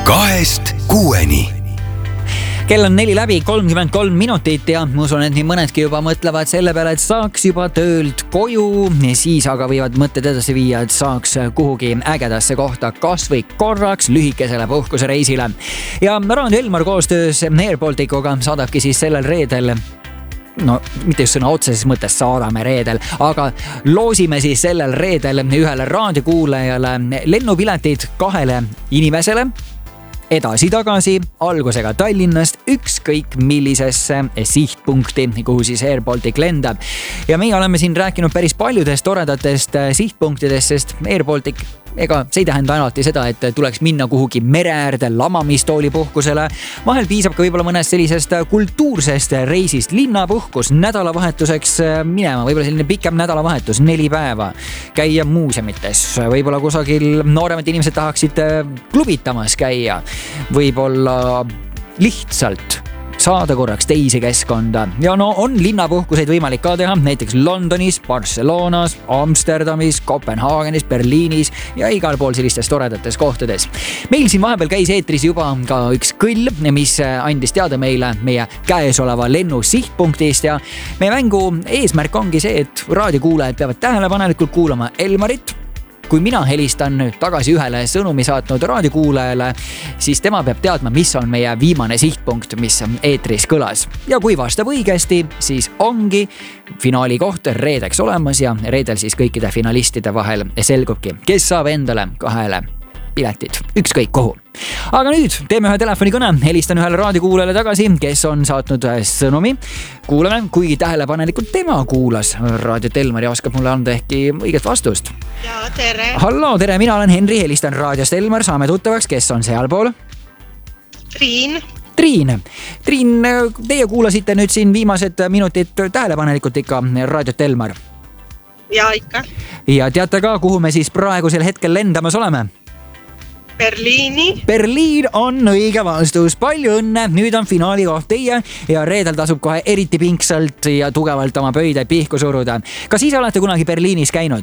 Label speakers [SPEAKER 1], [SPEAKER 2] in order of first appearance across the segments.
[SPEAKER 1] 2-6.
[SPEAKER 2] Kell on 4 läbi 33 minutit ja ma usun, et nii mõnedki juba mõtlevad selle peale, et saaks juba töölt koju, siis aga võivad mõtted edasi viia, et saaks kuhugi ägedasse kohta kas või korraks lühikesele puhkusereisile. Ja Raadio Elmar koostöös Airbalticuga saadabki siis sellel reedel, no mitte just sõna otseses mõttes saadame reedel, aga loosime siis sellel reedel ühele raadiokuulajale lennupiletid 2 inimesele edasi-tagasi algusega Tallinnast ükskõik millisesse sihtpunkti, kuhu siis Airbaltic lendab. Ja meie oleme siin rääkinud päris paljudest toredatest sihtpunktidest, sest Airbaltic see ei tähenda alati seda, et tuleks minna kuhugi mere äärde lamamistoolipuhkusele. Vahel piisab ka võib-olla mõnest sellisest kultuursest reisist, linnapuhkus, nädalavahetuseks minema, võib-olla selline pikem nädalavahetus, 4 päeva. Käia muuseumites, võib-olla kusagil nooremad inimesed tahaksid klubitamas käia, võib-olla lihtsalt saada korraks teise keskkonda. Ja no on linnapuhkuseid võimalik ka teha, näiteks Londonis, Barcelonas, Amsterdamis, Kopenhaagenis, Berliinis ja igal pool sellistes toredates kohtades. Meil siin vahepeal käis eetris juba ka üks kõll, mis andis teada meile meie käesoleva lennu sihtpunktist ja meie mängu eesmärk ongi see, et raadiokuulajad peavad tähelepanelikult kuulama Elmarit. Kui mina helistan tagasi ühele sõnumi saatnud raadiokuulajale, siis tema peab teadma, mis on meie viimane sihtpunkt, mis eetris kõlas. Ja kui vastab õigesti, siis ongi finaali koht reedeks olemas ja reedel siis kõikide finalistide vahel selgubki, kes saab endale 2 piletid, ükskõik kuhu. Aga nüüd teeme ühe telefonikõne, helistan ühele raadiokuulajale tagasi, kes on saatnud sõnumi. Kuulame, kui tähelepanelikult tema kuulas Raadiot Elmar ja oskab mulle anda ehkki õiget vastust.
[SPEAKER 3] Ja, tere.
[SPEAKER 2] Hallo, tere, mina olen Henri, helistan Raadiost Elmar, saame tuttavaks, kes on sealpool?
[SPEAKER 3] Triin,
[SPEAKER 2] teie kuulasite nüüd siin viimased minutid tähelepanelikult ikka Raadiot Elmar.
[SPEAKER 3] ja ikka.
[SPEAKER 2] Ja teate ka, kuhu me siis praegusel hetkel lendamas oleme?
[SPEAKER 3] Berliini.
[SPEAKER 2] Berliin on õige vastus. Palju õnne, nüüd on finaali koht teie ja reedel tasub kohe eriti pingsalt ja tugevalt oma pöideid pihku suruda. Kas ise olete kunagi Berliinis käinud?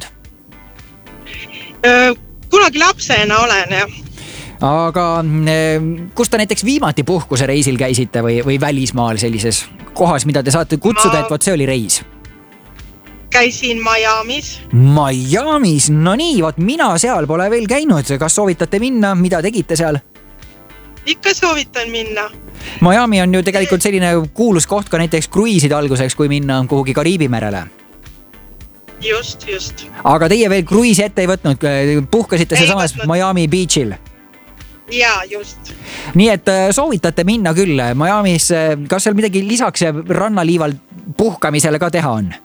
[SPEAKER 3] Kunagi lapsena olen, jah.
[SPEAKER 2] Aga kus te näiteks viimati puhkusereisil käisite või välismaal sellises kohas, mida te saate kutsuda, et see oli reis?
[SPEAKER 3] Käisin Miamis.
[SPEAKER 2] Miamis, no nii, mina seal pole veel käinud. Kas soovitate minna, mida tegite seal?
[SPEAKER 3] Ikka soovitan minna.
[SPEAKER 2] Miami on ju tegelikult selline kuulus koht ka näiteks kruiiside alguseks, kui minna kuhugi Kariibi merele.
[SPEAKER 3] Just.
[SPEAKER 2] Aga teie veel kruiisi ette ei võtnud, puhkasite see samas Miami Beachil?
[SPEAKER 3] Ja, just.
[SPEAKER 2] Nii et soovitate minna küll Miamis. Kas seal midagi lisaks rannaliival puhkamisele ka teha on?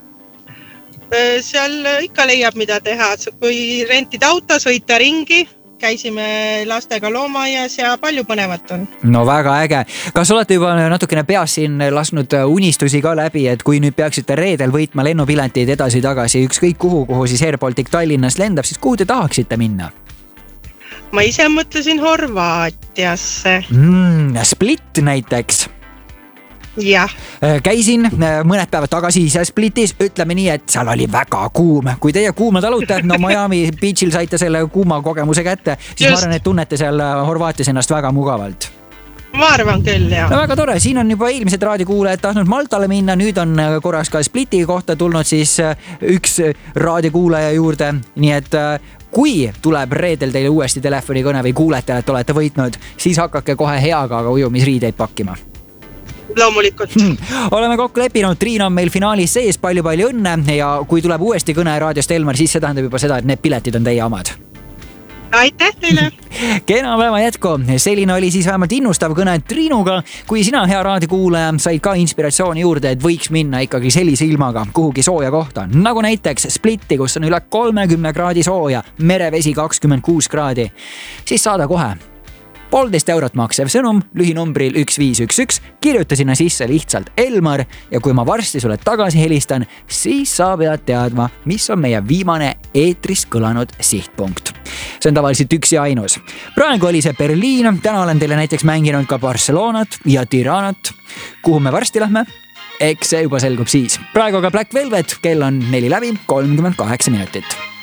[SPEAKER 3] Seal ikka leiab mida teha, kui rentida auto, sõita ringi, käisime lastega loomaaias ja palju põnevat on. No väga äge. Kas olete juba natukene peas siin lasknud unistusi ka läbi, et kui nüüd peaksite reedel võitma lennupiletid edasi-tagasi ükskõik kuhu siis Airbaltic Tallinnast lendab, siis kuhu te tahaksite minna? Ma ise mõtlesin Horvaatiasse.
[SPEAKER 2] Split näiteks.
[SPEAKER 3] Jah.
[SPEAKER 2] Käisin mõned päevad tagasi ise Splitis, ütleme nii, et seal oli väga kuum. Kui teie kuuma talute, no Miami Beachil saite selle kuuma kogemuse kätte, siis ma arvan, et tunnete seal Horvaatias ennast väga mugavalt.
[SPEAKER 3] Ma arvan küll, jah.
[SPEAKER 2] No väga tore, siin on juba eelmised raadiokuulajad tahtnud Maltale minna, nüüd on korraks ka Spliti kohta tulnud siis üks raadiokuulaja juurde, nii et kui tuleb reedel teile uuesti telefonikõne või kuulete, et olete võitnud, siis hakake kohe heaga ujumisriideid pakkima.
[SPEAKER 3] Loomulikult.
[SPEAKER 2] Oleme kokku leppinud, Triin on meil finaalis sees, palju õnne ja kui tuleb uuesti kõne Raadiost Elmar, siis see tähendab juba seda, et need piletid on teie omad.
[SPEAKER 3] Aitäh teile!
[SPEAKER 2] Kena päeva jätku! Selline oli siis vähemalt innustav kõne Triinuga. Kui sina, hea raadiokuulaja, said ka inspiratsiooni juurde, et võiks minna ikkagi sellise ilmaga kuhugi sooja kohta, nagu näiteks Splitti, kus on üle 30 kraadi sooja, merevesi 26 kraadi, siis saada kohe 1,5 eurot maksev sõnum lühinumbril 1511, kirjuta sinna sisse lihtsalt Elmar ja kui ma varsti sulle tagasi helistan, siis sa pead teadma, mis on meie viimane eetris kõlanud sihtpunkt. See on tavaliselt üks ja ainus. Praegu oli see Berliin, täna olen teile näiteks mänginud ka Barcelonat ja Tiranat. Kuhu me varsti lähme? Eks see juba selgub siis. Praegu aga Black Velvet, kell on 4 läbi 38 minutit.